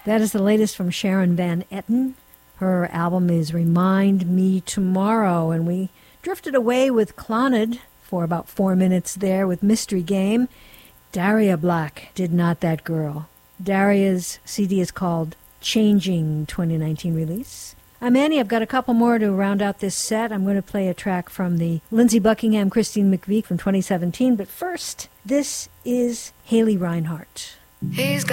That is the latest from Sharon Van Etten. Her album is Remind Me Tomorrow, and we drifted away with Clonid for about 4 minutes there with Mystery Game. Daria Black, Did Not That Girl. Daria's CD is called Changing, 2019 release. I'm Annie. I've got a couple more to round out this set. I'm going to play a track from the Lindsey Buckingham, Christine McVie from 2017, but first, this is Haley Reinhart. He's got